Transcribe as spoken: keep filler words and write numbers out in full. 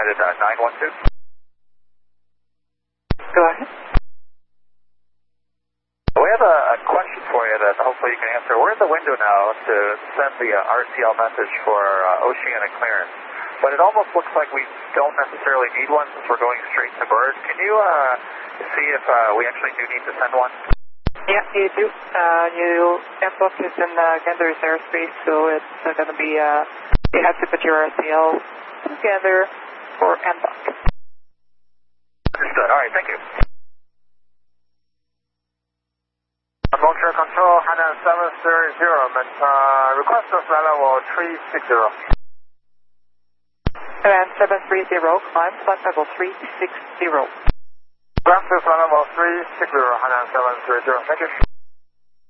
United uh, nine one two. Go ahead. We have a, a question for you that hopefully you can answer. We're in the window now to send the uh, R C L message for uh, oceanic clearance, but it almost looks like we don't necessarily need one since we're going straight to bird. Can you uh, see if uh, we actually do need to send one? Yeah, you do. Uh, you airport is in uh, Gander's airspace, so it's uh, going to be, uh, you have to put your R C L together for N D O C. Understood. All right, thank you. Montreal Control, Hainan seven three zero, uh, request of flight level three six zero. Hainan seven three zero, climb flight level three six zero. Ground to flight level three six zero, Hainan seven three zero, thank you.